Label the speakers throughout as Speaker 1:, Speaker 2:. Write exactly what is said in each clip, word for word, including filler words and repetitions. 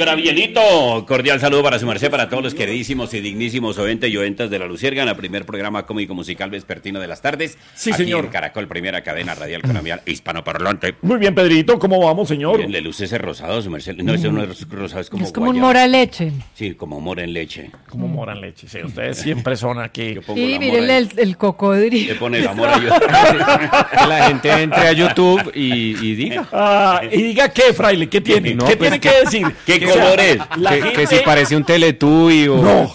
Speaker 1: Bielito, cordial saludo para su merced, para todos los queridísimos y dignísimos oyentes y oyentas de La Luciérgana, primer programa cómico musical vespertino de las tardes.
Speaker 2: Sí,
Speaker 1: aquí
Speaker 2: señor.
Speaker 1: en Caracol, primera cadena radial colombiana hispanoparlante.
Speaker 2: Muy bien, Pedrito, ¿cómo vamos, señor?
Speaker 1: Bien, le luce ese rosado, su merced. No, ese no es rosado, es como
Speaker 3: Es como
Speaker 1: guayaba.
Speaker 3: un mora leche.
Speaker 1: Sí, como mora en leche.
Speaker 2: Como mora en leche, sí, ustedes siempre son aquí.
Speaker 1: Yo pongo
Speaker 3: Sí,
Speaker 1: la
Speaker 3: mírenle
Speaker 1: mora en-
Speaker 3: el, el cocodrilo.
Speaker 1: Le pone la mora yo.
Speaker 4: Que la gente entre a YouTube y, y diga.
Speaker 2: Ah, y diga qué, fraile, ¿qué tiene?
Speaker 4: No,
Speaker 2: ¿Qué
Speaker 4: pues,
Speaker 2: tiene
Speaker 4: que-
Speaker 2: que decir?
Speaker 1: ¿Qué
Speaker 2: Que
Speaker 1: color
Speaker 2: sea-
Speaker 1: es?
Speaker 2: La
Speaker 4: Que,
Speaker 2: gente...
Speaker 4: que si parece un Teletubby o...
Speaker 2: No.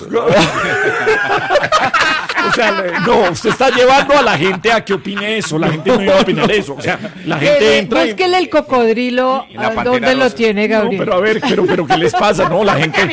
Speaker 2: O sea, le- no, usted está llevando a la gente a que opine eso. La gente no iba a opinar eso. O sea, la gente entra y...
Speaker 3: Búsquele el cocodrilo.
Speaker 4: Y la
Speaker 3: ¿A
Speaker 4: pantera
Speaker 3: ¿Dónde lo
Speaker 4: rosa.
Speaker 3: tiene,
Speaker 2: No,
Speaker 3: Gabriel?
Speaker 2: pero a ver, pero, pero ¿qué les pasa? No, la gente...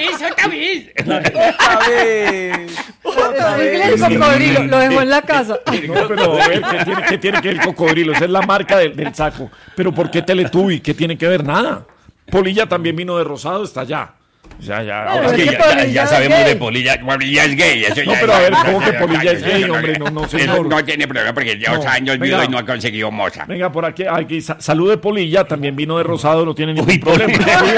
Speaker 3: Búsquele el cocodrilo. Lo dejó en la casa.
Speaker 2: No, pero a ver, ¿qué tiene, qué tiene que ver el cocodrilo? Esa es la marca del, del saco. Pero ¿por qué Teletubby? ¿Qué tiene que ver? Nada. Polilla también vino de rosado, está allá. Ya, ya.
Speaker 3: Pero
Speaker 2: Ahora
Speaker 1: Es
Speaker 3: es
Speaker 1: que
Speaker 3: que
Speaker 1: ya, ya-
Speaker 3: Polilla
Speaker 1: ya
Speaker 3: es
Speaker 1: sabemos
Speaker 3: gay.
Speaker 1: de Polilla. Polilla es gay. Eso
Speaker 2: No,
Speaker 1: ya-
Speaker 2: pero a ver,
Speaker 1: ya-
Speaker 2: ¿cómo
Speaker 1: ya-
Speaker 2: que
Speaker 1: ya-
Speaker 2: Polilla
Speaker 1: ya-
Speaker 2: es
Speaker 1: ya-
Speaker 2: gay,
Speaker 1: ya-
Speaker 2: hombre?
Speaker 1: ya-
Speaker 2: No, no,
Speaker 1: Eso
Speaker 2: señor.
Speaker 1: no tiene problema porque lleva
Speaker 2: No,
Speaker 1: ocho años
Speaker 2: venga.
Speaker 1: viudo y no ha conseguido moza.
Speaker 2: Venga, por aquí, aquí sa- salud de Polilla, también vino de rosado, no tiene ningún
Speaker 1: Uy,
Speaker 2: problema.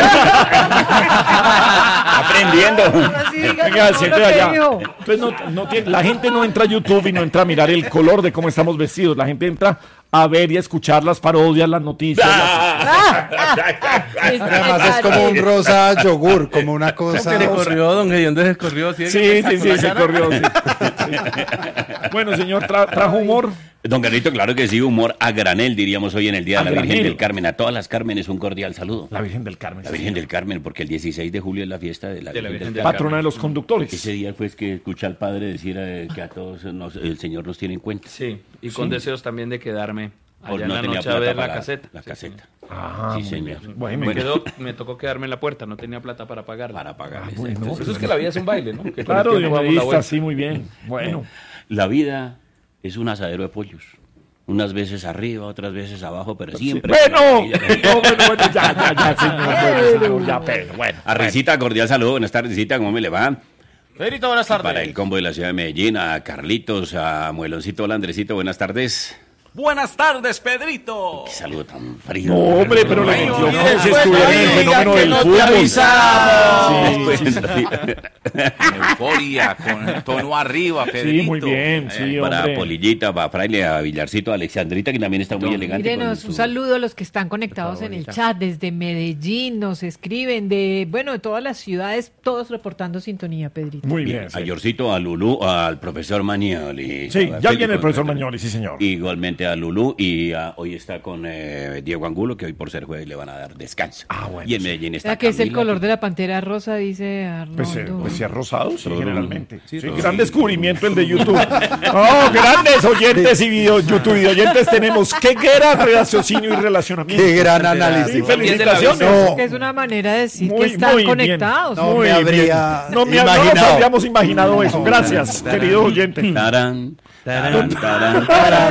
Speaker 1: Aprendiendo.
Speaker 3: Así diga
Speaker 2: Venga,
Speaker 3: todo
Speaker 2: siempre
Speaker 3: lo que
Speaker 2: allá.
Speaker 3: dijo.
Speaker 2: Entonces, no, no tiene- la gente no entra a YouTube y no entra a mirar el color de cómo estamos vestidos. La gente entra a ver y a escuchar las parodias, las noticias. las-
Speaker 5: Además es como un rosa yogur, como una cosa.
Speaker 6: Se le corrió, don Gediondo se corrió. ¿Sí?
Speaker 2: Sí, sí, sí, se corrió. Sí. Bueno, señor, tra- trajo humor.
Speaker 1: Don Carlito, claro que sí, humor a granel, diríamos hoy en el Día de
Speaker 2: A
Speaker 1: la Virgen
Speaker 2: granel.
Speaker 1: del Carmen. A todas las Cármenes un cordial saludo.
Speaker 2: La Virgen del Carmen.
Speaker 1: La Virgen del Carmen, porque el dieciséis de julio es la fiesta de la,
Speaker 6: De la
Speaker 1: Virgen,
Speaker 6: Virgen
Speaker 1: del
Speaker 6: del
Speaker 1: Carmen.
Speaker 2: Patrona de los conductores.
Speaker 1: Ese día fue que escuché al padre decir eh, que a todos nos- el Señor nos tiene en cuenta.
Speaker 6: Sí, y con deseos también de quedarme
Speaker 1: Por
Speaker 6: allá en
Speaker 1: no
Speaker 6: la
Speaker 1: tenía
Speaker 6: noche a
Speaker 1: plata
Speaker 6: ver
Speaker 1: para
Speaker 6: la caseta.
Speaker 1: La
Speaker 6: Sí,
Speaker 1: caseta.
Speaker 2: Ah,
Speaker 1: Sí, señor.
Speaker 2: Bueno,
Speaker 6: Me,
Speaker 2: bueno.
Speaker 6: quedó, me tocó quedarme en la puerta, no tenía plata para pagarla.
Speaker 1: Para pagar.
Speaker 2: bueno.
Speaker 6: Por eso es que la vida es un baile, ¿no? Que con el
Speaker 2: Claro,
Speaker 6: tiempo damos la
Speaker 2: dionedista,
Speaker 6: vuelta.
Speaker 2: sí, muy bien. Bueno.
Speaker 1: La vida es un asadero de pollos. Unas veces arriba, otras veces abajo, pero siempre.
Speaker 2: Bueno, no, bueno, bueno, ya, ya, ya, señor, bueno, señor, ya, pero bueno.
Speaker 1: A Risita, cordial saludo. Buenas tardes, Risita, ¿cómo me le va?
Speaker 6: Pedrito, buenas tardes.
Speaker 1: Para el combo de la ciudad de Medellín, a Carlitos, a Mueloncito, hola Andresito, buenas tardes.
Speaker 7: Buenas tardes, Pedrito.
Speaker 1: Qué saludo tan frío.
Speaker 2: No, hombre, pero le
Speaker 7: Ay,
Speaker 2: metió
Speaker 7: y
Speaker 2: como si
Speaker 7: después
Speaker 2: estuviera en el
Speaker 7: diga
Speaker 2: fenómeno
Speaker 7: que
Speaker 2: del
Speaker 7: no te
Speaker 2: fútbol.
Speaker 7: avisamos.
Speaker 2: Sí, sí, sí.
Speaker 7: Con euforia, con el tono arriba, Pedrito.
Speaker 2: Sí, muy bien, sí,
Speaker 1: Para
Speaker 2: hombre.
Speaker 1: Polillita, para Fraile, a Villarcito, a Alexandrita, que también está muy elegante.
Speaker 3: Mírenos,
Speaker 1: con
Speaker 3: un
Speaker 1: su-
Speaker 3: saludo a los que están conectados en el chat desde Medellín, nos escriben de, bueno, de todas las ciudades, todos reportando sintonía, Pedrito.
Speaker 2: Muy bien.
Speaker 1: A
Speaker 2: Sí,
Speaker 1: Yorcito, a Lulú, al profesor Magnoli.
Speaker 2: Sí,
Speaker 1: A
Speaker 2: ya
Speaker 1: Felipe
Speaker 2: viene el profesor
Speaker 1: Contreras.
Speaker 2: Magnoli, sí, señor.
Speaker 1: Igualmente a Lulú y a- hoy está con eh, Diego Angulo, que hoy por ser jueves le van a dar descanso.
Speaker 2: Ah, bueno,
Speaker 1: Y en
Speaker 2: sí.
Speaker 1: Medellín
Speaker 3: O
Speaker 1: está
Speaker 3: sea, que es el
Speaker 1: Camila,
Speaker 3: color de la pantera rosa, dice
Speaker 2: Pues, eh,
Speaker 3: Arnoldo.
Speaker 2: pues si es rosado, sí, generalmente. Sí,
Speaker 1: todo.
Speaker 2: gran descubrimiento el de YouTube. Oh, grandes oyentes y video, YouTube y oyentes tenemos. Qué gran raciocinio y relacionamiento.
Speaker 5: Qué gran
Speaker 2: Sí,
Speaker 5: análisis.
Speaker 2: felicitaciones.
Speaker 5: No.
Speaker 3: Que es una manera de decir
Speaker 2: Muy,
Speaker 3: que están
Speaker 2: muy bien.
Speaker 3: conectados.
Speaker 5: No
Speaker 2: Muy
Speaker 5: me habría
Speaker 2: bien. No me no nos
Speaker 5: imaginado.
Speaker 2: habríamos imaginado eso. Gracias, querido oyente.
Speaker 1: Tarán, tarán, tarán,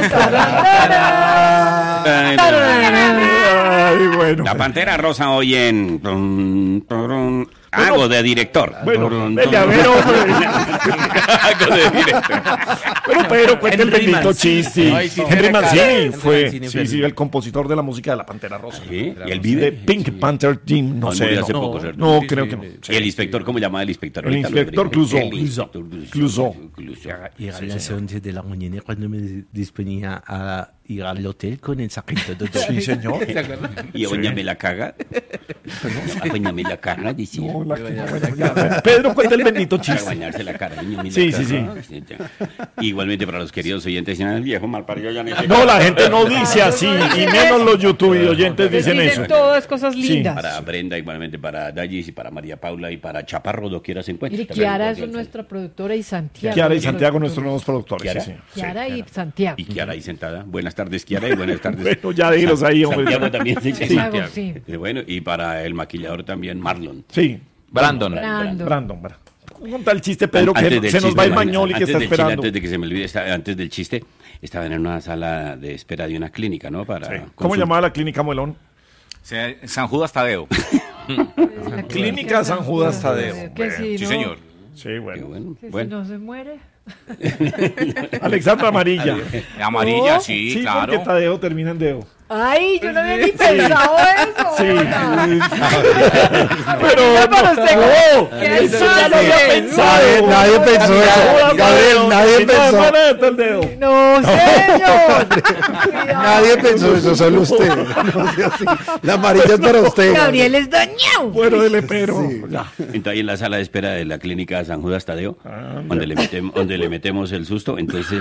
Speaker 2: Ay, bueno.
Speaker 1: La Pantera Rosa hoy en... tun, turun, Hago de director.
Speaker 2: Bueno,
Speaker 1: Turun,
Speaker 2: vete a
Speaker 1: turun.
Speaker 2: ver, hombre.
Speaker 1: Hago de director.
Speaker 2: Pero Pedro, cuenta el
Speaker 6: Henry
Speaker 2: bendito
Speaker 6: Mancini.
Speaker 2: chiste.
Speaker 6: Ay, sí,
Speaker 2: Henry
Speaker 6: Henry
Speaker 2: Mancini
Speaker 6: Henry
Speaker 2: fue
Speaker 6: Mancini
Speaker 2: sí,
Speaker 6: fue
Speaker 2: sí,
Speaker 6: el-
Speaker 2: el compositor de la música de la Pantera Rosa.
Speaker 1: ¿Sí? ¿Y él
Speaker 2: De
Speaker 1: vive?
Speaker 2: Pink Panther Team, no
Speaker 1: Ah,
Speaker 2: sé.
Speaker 1: murió
Speaker 2: No,
Speaker 1: hace poco, ¿cierto?
Speaker 2: no
Speaker 6: Sí,
Speaker 2: creo
Speaker 6: sí,
Speaker 2: que no.
Speaker 6: sí.
Speaker 1: ¿Y el inspector cómo llamaba el inspector?
Speaker 2: El
Speaker 1: Ahorita lo
Speaker 2: inspector
Speaker 1: averiguo.
Speaker 2: Clouseau.
Speaker 1: El inspector
Speaker 2: Clouseau.
Speaker 1: Clouseau.
Speaker 8: Ir a las once de la mañana cuando me disponía a ir al hotel con el saquito de
Speaker 2: Sí, señor.
Speaker 1: Y a doña me la caga. A doña me la caga, decía.
Speaker 2: No, la- bueno, ya. Pedro, cuenta el bendito
Speaker 1: Para
Speaker 2: chiste.
Speaker 1: bañarse la cara. doña me la
Speaker 2: Sí, sí,
Speaker 1: caga. Igualmente para los queridos oyentes, el viejo malparido ya ni se-
Speaker 2: No, la gente no dice así, y menos los YouTube y oyentes
Speaker 3: Ustedes
Speaker 2: dicen
Speaker 3: dicen
Speaker 2: eso.
Speaker 3: todas cosas
Speaker 2: Sí.
Speaker 3: lindas.
Speaker 1: Para Brenda, igualmente para Dallis y para María Paula y para Chaparro, doquiera se encuentra.
Speaker 3: Mire,
Speaker 1: También
Speaker 3: Kiara
Speaker 1: un
Speaker 3: es
Speaker 1: cordial
Speaker 3: nuestra productora y Santiago.
Speaker 2: Kiara y
Speaker 3: nuestro
Speaker 2: Santiago,
Speaker 3: productor.
Speaker 2: nuestros nuevos productores.
Speaker 1: ¿Kiara?
Speaker 2: Sí, señor.
Speaker 3: Kiara y Santiago.
Speaker 1: Y Kiara ahí sentada. Buenas tardes, Kiara, y buenas tardes.
Speaker 2: Bueno, ya déjelos ahí, hombre.
Speaker 1: Santiago también. Sí,
Speaker 3: Santiago, sí.
Speaker 1: Y bueno, y para el maquillador también, Marlon.
Speaker 2: Sí,
Speaker 6: Brandon.
Speaker 3: Brandon.
Speaker 2: Brandon. Brandon. Conta el chiste, Pedro,
Speaker 1: Antes
Speaker 2: que
Speaker 1: del
Speaker 2: se nos
Speaker 1: chiste,
Speaker 2: va el
Speaker 1: antes
Speaker 2: Magnoli que
Speaker 1: del
Speaker 2: está
Speaker 1: chiste,
Speaker 2: esperando.
Speaker 1: Antes de que se me olvide, está- antes del chiste, estaban en una sala de espera de una clínica, ¿no? Para
Speaker 2: Sí. ¿Cómo
Speaker 1: consulta.
Speaker 2: llamaba la clínica Muelón?
Speaker 7: Se- San Judas Tadeo.
Speaker 3: La
Speaker 2: Clínica San Judas Tadeo.
Speaker 3: Que si
Speaker 7: Sí,
Speaker 3: no-
Speaker 7: señor.
Speaker 2: Sí,
Speaker 1: Qué
Speaker 2: bueno.
Speaker 1: bueno,
Speaker 3: Que
Speaker 1: bueno.
Speaker 3: si no se muere.
Speaker 2: Alexandra Amarilla.
Speaker 7: Amarilla,
Speaker 3: No.
Speaker 7: sí,
Speaker 2: Sí,
Speaker 7: claro.
Speaker 2: porque Tadeo termina en Deo.
Speaker 3: Ay, yo no había ni pensado eso.
Speaker 2: Sí.
Speaker 3: Pero para usted,
Speaker 2: no,
Speaker 3: ¿qué
Speaker 2: eso ya lo había
Speaker 3: hace?
Speaker 2: pensado.
Speaker 5: Nadie, nadie pensó eso. Gabriel, nadie
Speaker 2: Si no,
Speaker 5: pensó.
Speaker 2: hermana, esto el dedo.
Speaker 3: No, señor.
Speaker 5: Nadie pensó eso, solo usted. No sea así. La amarilla es para usted.
Speaker 3: Gabriel es dañado.
Speaker 2: Bueno, dele pero.
Speaker 5: Sí.
Speaker 2: Ya.
Speaker 1: Entonces ahí en la sala de espera de la clínica San Judas Tadeo,
Speaker 2: Ah,
Speaker 1: donde le, metem- donde le metemos el susto, entonces...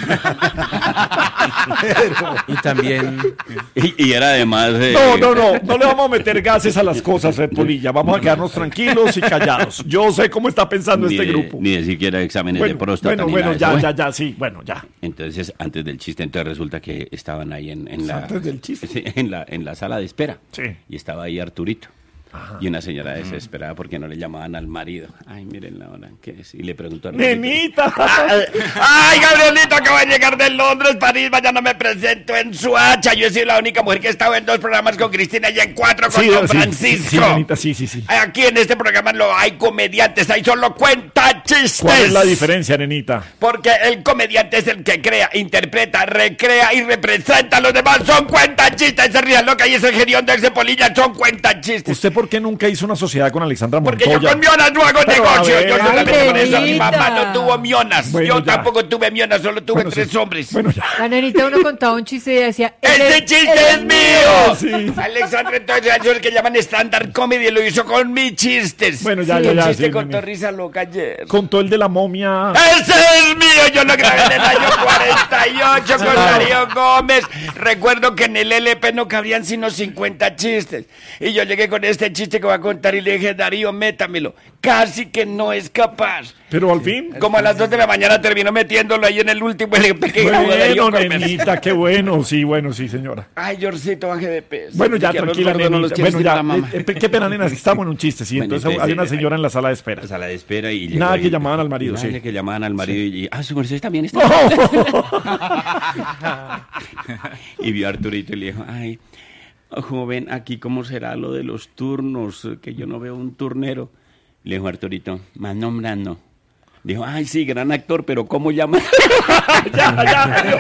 Speaker 4: Y también
Speaker 1: y, y era además... eh,
Speaker 2: No, no, no, no le vamos a meter gases a las cosas, Red Polilla. Vamos a quedarnos tranquilos y callados. Yo sé cómo está pensando
Speaker 1: Ni
Speaker 2: este
Speaker 1: de,
Speaker 2: grupo.
Speaker 1: ni de siquiera exámenes de
Speaker 2: Bueno,
Speaker 1: próstata.
Speaker 2: bueno,
Speaker 1: ni
Speaker 2: bueno,
Speaker 1: nada de
Speaker 2: ya,
Speaker 1: eso.
Speaker 2: ya, ya, sí, bueno, ya.
Speaker 1: Entonces, antes del chiste, entonces resulta que estaban ahí en, en la...
Speaker 2: Antes del chiste.
Speaker 1: Sí, en la, en la sala de espera.
Speaker 2: Sí.
Speaker 1: Y estaba ahí Arturito. Y una señora desesperada porque no le llamaban al marido. Ay, miren la hora, ¿qué es? Y le preguntó a Arturito.
Speaker 2: ¡Nenita!
Speaker 1: Ay, Gabrielito, acabo de llegar de Londres, París, mañana me presento en Suacha. Yo he sido la única mujer que ha estado en dos programas con Cristina y en cuatro con
Speaker 2: Sí,
Speaker 1: Don
Speaker 2: sí,
Speaker 1: Francisco.
Speaker 2: sí, nenita, sí, sí, sí.
Speaker 1: Aquí en este programa no hay comediantes, hay solo cuentachistes.
Speaker 2: ¿Cuál es la diferencia, nenita?
Speaker 1: Porque el comediante es el que crea, interpreta, recrea y representa a los demás. Son cuentachistes, se rían loca y ese gerión de ese Polilla son cuentachistes.
Speaker 2: ¿Usted por qué nunca hizo una sociedad con Alexandra
Speaker 1: Porque
Speaker 2: Montoya?
Speaker 1: yo con mionas no hago
Speaker 2: Pero, a
Speaker 1: negocio.
Speaker 2: ver,
Speaker 1: Yo
Speaker 2: ay,
Speaker 1: solamente por eso mi
Speaker 3: nenita.
Speaker 1: mamá no tuvo mionas.
Speaker 2: Bueno,
Speaker 1: yo
Speaker 2: ya.
Speaker 1: tampoco tuve mionas, solo tuve
Speaker 2: Bueno,
Speaker 1: tres
Speaker 2: sí.
Speaker 1: hombres.
Speaker 2: Bueno, ya.
Speaker 3: La nenita uno contaba un chiste y decía...
Speaker 1: ¡Este chiste es mío!
Speaker 2: Sí.
Speaker 1: Alexandre entonces es el que llaman stand-up comedy, lo hizo con mis chistes.
Speaker 2: Bueno, ya,
Speaker 1: Sí,
Speaker 2: ya,
Speaker 1: el
Speaker 2: ya,
Speaker 1: chiste
Speaker 2: sí,
Speaker 1: contó
Speaker 2: nene.
Speaker 1: risa loca ayer.
Speaker 2: Contó el de la momia.
Speaker 1: ¡Ese es mío! Yo lo grabé en el año cuarenta y ocho con Darío Gómez. Recuerdo que en el L P no cabrían sino cincuenta chistes. Y yo llegué con este chiste que voy a contar y le dije, Darío, métamelo. Casi que no es capaz.
Speaker 2: Pero al fin.
Speaker 1: Como a las dos de la mañana terminó metiéndolo ahí en el último L P que grabó Darío
Speaker 2: Bueno,
Speaker 1: Gómez.
Speaker 2: nenita, qué bueno. Sí, bueno, sí, señora.
Speaker 1: Ay, Jorcito, baje de peso.
Speaker 2: Bueno, ya,
Speaker 1: Que a los
Speaker 2: tranquila,
Speaker 1: gordos no los
Speaker 2: nenita.
Speaker 1: quieres
Speaker 2: Bueno,
Speaker 1: tirar
Speaker 2: ya.
Speaker 1: la mamá.
Speaker 2: eh, eh, qué pena, nena, estamos en un chiste, sí.
Speaker 1: Bueno,
Speaker 2: Entonces
Speaker 1: entonces,
Speaker 2: hay una
Speaker 1: eh,
Speaker 2: señora en la sala de espera.
Speaker 1: A la de espera y llegó
Speaker 2: Nada
Speaker 1: y-
Speaker 2: que llamaban al marido,
Speaker 1: Nada
Speaker 2: sí.
Speaker 1: que llamaban al marido y, y, ah, su merced también está. Y vio a Arturito y le dijo, ay, joven, aquí cómo será lo de los turnos, que yo no veo un turnero. Le dijo Arturito, más nombrando. Dijo, ay, sí, gran actor, pero ¿cómo llama?
Speaker 2: Ya, ya, Dios.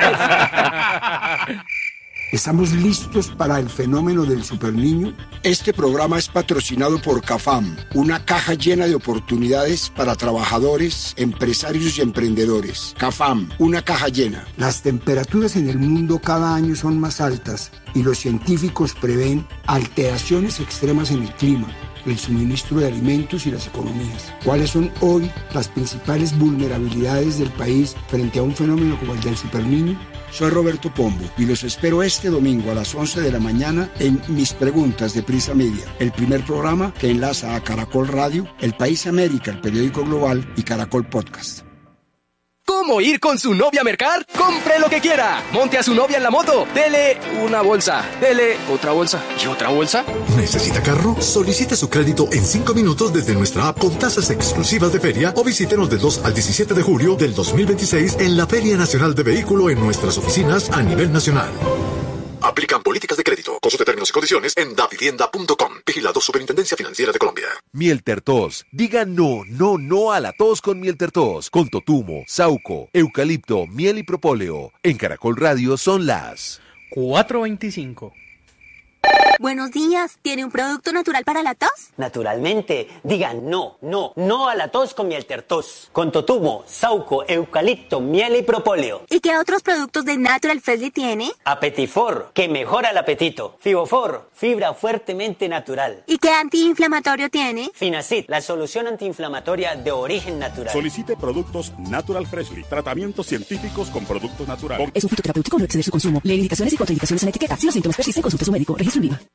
Speaker 9: ¿Estamos listos para el fenómeno del superniño? Este programa es patrocinado por CAFAM, una caja llena de oportunidades para trabajadores, empresarios y emprendedores. CAFAM, una caja llena. Las temperaturas en el mundo cada año son más altas y los científicos prevén alteraciones extremas en el clima, el suministro de alimentos y las economías. ¿Cuáles son hoy las principales vulnerabilidades del país frente a un fenómeno como el del superniño? Soy Roberto Pombo y los espero este domingo a las once de la mañana en Mis Preguntas de Prisa Media, el primer programa que enlaza a Caracol Radio, El País América, el periódico global y Caracol Podcast.
Speaker 10: ¿Cómo ir con su novia a mercar? ¡Compre lo que quiera! Monte a su novia en la moto. Dele una bolsa. Dele otra bolsa. ¿Y otra bolsa?
Speaker 11: ¿Necesita carro? Solicite su crédito en cinco minutos desde nuestra app con tasas exclusivas de feria o visítenos del dos al diecisiete de julio del dos mil veintiséis en la Feria Nacional de Vehículo en nuestras oficinas a nivel nacional. Aplican políticas de crédito. Consulte términos y condiciones en davivienda punto com. Vigilado Superintendencia Financiera de Colombia.
Speaker 12: Miel Tertos. Diga no, no, no a la tos con Miel Tertos. Con totumo, sauco, eucalipto, miel y propóleo. En Caracol Radio son las
Speaker 4: cuatro veinticinco.
Speaker 13: Buenos días, ¿tiene un producto natural para la tos?
Speaker 14: Naturalmente, digan no, no, no a la tos con Miel Tertos. Con totumo, sauco, eucalipto, miel y propóleo.
Speaker 13: ¿Y qué otros productos de Natural Freshly tiene?
Speaker 14: Apetifor, que mejora el apetito. Fibofor, fibra fuertemente natural.
Speaker 13: ¿Y qué antiinflamatorio tiene?
Speaker 14: Finacid, la solución antiinflamatoria de origen natural.
Speaker 15: Solicite productos Natural Freshly, tratamientos científicos con productos naturales.
Speaker 16: Es un fitoterapéutico, no exceder su consumo. Lee indicaciones y contraindicaciones en etiqueta. Si los síntomas persisten, consulte a su médico. Registro en viva.